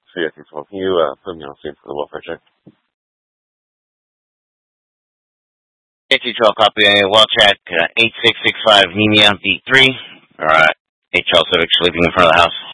312. Can you put me on scene for the welfare check? 212, copy. Well check. 8665 Nina D3. All right. HL Civic sleeping in front of the house.